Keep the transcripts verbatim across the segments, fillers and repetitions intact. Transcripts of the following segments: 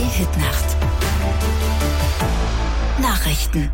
Hitnacht. Nachrichten.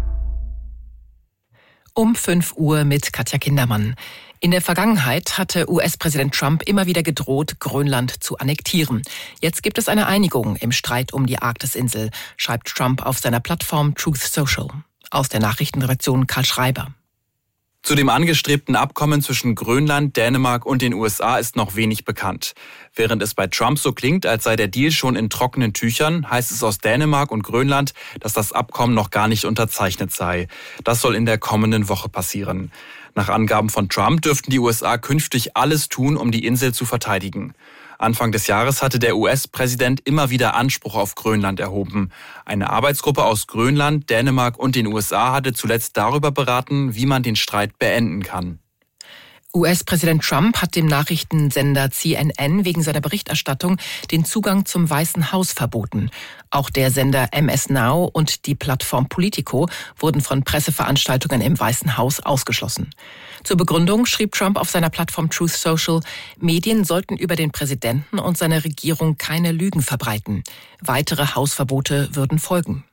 Um fünf Uhr mit Katja Kindermann. In der Vergangenheit hatte U S-Präsident Trump immer wieder gedroht, Grönland zu annektieren. Jetzt gibt es eine Einigung im Streit um die Arktisinsel, schreibt Trump auf seiner Plattform Truth Social. Aus der Nachrichtenredaktion Karl Schreiber. Zu dem angestrebten Abkommen zwischen Grönland, Dänemark und den U S A ist noch wenig bekannt. Während es bei Trump so klingt, als sei der Deal schon in trockenen Tüchern, heißt es aus Dänemark und Grönland, dass das Abkommen noch gar nicht unterzeichnet sei. Das soll in der kommenden Woche passieren. Nach Angaben von Trump dürften die U S A künftig alles tun, um die Insel zu verteidigen. Anfang des Jahres hatte der U S-Präsident immer wieder Anspruch auf Grönland erhoben. Eine Arbeitsgruppe aus Grönland, Dänemark und den U S A hatte zuletzt darüber beraten, wie man den Streit beenden kann. U S-Präsident Trump hat dem Nachrichtensender C N N wegen seiner Berichterstattung den Zugang zum Weißen Haus verboten. Auch der Sender M S Now und die Plattform Politico wurden von Presseveranstaltungen im Weißen Haus ausgeschlossen. Zur Begründung schrieb Trump auf seiner Plattform Truth Social, Medien sollten über den Präsidenten und seine Regierung keine Lügen verbreiten. Weitere Hausverbote würden folgen.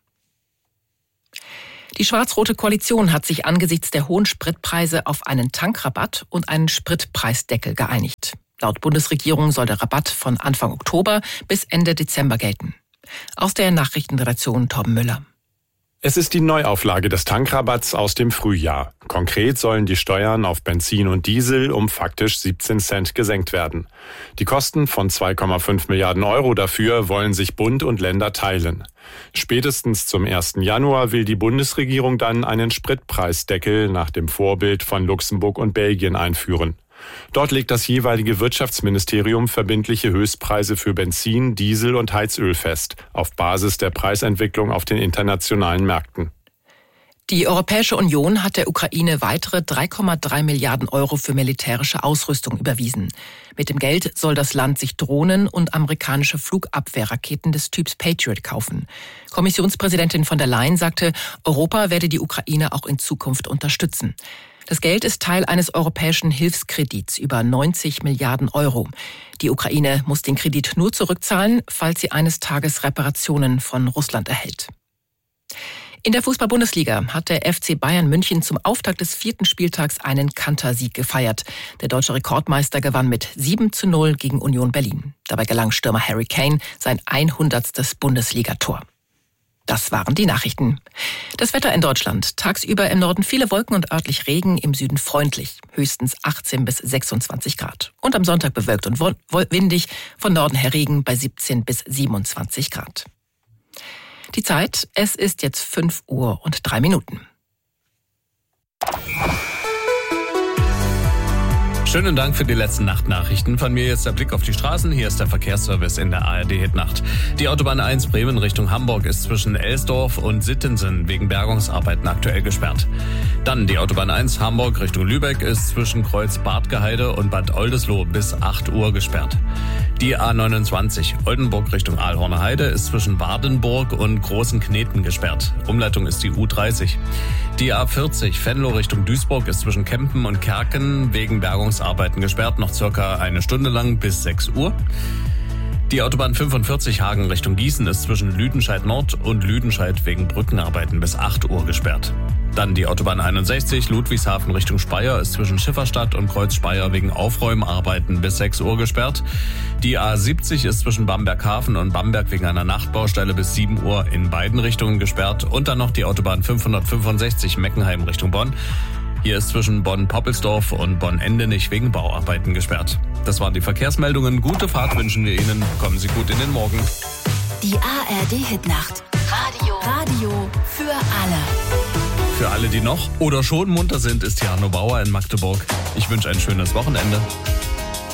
Die schwarz-rote Koalition hat sich angesichts der hohen Spritpreise auf einen Tankrabatt und einen Spritpreisdeckel geeinigt. Laut Bundesregierung soll der Rabatt von Anfang Oktober bis Ende Dezember gelten. Aus der Nachrichtenredaktion Torben Müller. Es ist die Neuauflage des Tankrabatts aus dem Frühjahr. Konkret sollen die Steuern auf Benzin und Diesel um faktisch siebzehn Cent gesenkt werden. Die Kosten von zwei Komma fünf Milliarden Euro dafür wollen sich Bund und Länder teilen. Spätestens zum ersten Januar will die Bundesregierung dann einen Spritpreisdeckel nach dem Vorbild von Luxemburg und Belgien einführen. Dort legt das jeweilige Wirtschaftsministerium verbindliche Höchstpreise für Benzin, Diesel und Heizöl fest, auf Basis der Preisentwicklung auf den internationalen Märkten. Die Europäische Union hat der Ukraine weitere drei Komma drei Milliarden Euro für militärische Ausrüstung überwiesen. Mit dem Geld soll das Land sich Drohnen und amerikanische Flugabwehrraketen des Typs Patriot kaufen. Kommissionspräsidentin von der Leyen sagte, Europa werde die Ukraine auch in Zukunft unterstützen. Das Geld ist Teil eines europäischen Hilfskredits über neunzig Milliarden Euro. Die Ukraine muss den Kredit nur zurückzahlen, falls sie eines Tages Reparationen von Russland erhält. In der Fußball-Bundesliga hat der F C Bayern München zum Auftakt des vierten Spieltags einen Kantersieg gefeiert. Der deutsche Rekordmeister gewann mit sieben zu null gegen Union Berlin. Dabei gelang Stürmer Harry Kane sein hundertstes Bundesligator. Das waren die Nachrichten. Das Wetter in Deutschland. Tagsüber im Norden viele Wolken und örtlich Regen, im Süden freundlich. Höchstens achtzehn bis sechsundzwanzig Grad. Und am Sonntag bewölkt und windig, von Norden her Regen bei siebzehn bis siebenundzwanzig Grad. Die Zeit, es ist jetzt fünf Uhr und drei Minuten. Schönen Dank für die letzten Nachtnachrichten. Von mir jetzt der Blick auf die Straßen. Hier ist der Verkehrsservice in der A R D-Hitnacht. Die Autobahn eins Bremen Richtung Hamburg ist zwischen Elsdorf und Sittensen wegen Bergungsarbeiten aktuell gesperrt. Dann die Autobahn eins Hamburg Richtung Lübeck ist zwischen Kreuz Bartgeheide und Bad Oldesloe bis acht Uhr gesperrt. Die A neunundzwanzig Oldenburg Richtung Aalhorner Heide ist zwischen Wardenburg und Großen Kneten gesperrt. Umleitung ist die U dreißig. Die A vierzig Venlo Richtung Duisburg ist zwischen Kempen und Kerken wegen Bergungsarbeiten gesperrt, noch circa eine Stunde lang bis sechs Uhr. Die Autobahn fünfundvierzig Hagen Richtung Gießen ist zwischen Lüdenscheid Nord und Lüdenscheid wegen Brückenarbeiten bis acht Uhr gesperrt. Dann die Autobahn einundsechzig Ludwigshafen Richtung Speyer ist zwischen Schifferstadt und Kreuz Speyer wegen Aufräumarbeiten bis sechs Uhr gesperrt. Die A siebzig ist zwischen Bamberghafen und Bamberg wegen einer Nachtbaustelle bis sieben Uhr in beiden Richtungen gesperrt. Und dann noch die Autobahn fünfhundertfünfundsechzig Meckenheim Richtung Bonn. Hier ist zwischen Bonn-Poppelsdorf und Bonn-Endenich wegen Bauarbeiten gesperrt. Das waren die Verkehrsmeldungen. Gute Fahrt wünschen wir Ihnen. Kommen Sie gut in den Morgen. Die A R D-Hitnacht. Radio. Radio für alle. Für alle, die noch oder schon munter sind, ist hier Arno Bauer in Magdeburg. Ich wünsche ein schönes Wochenende.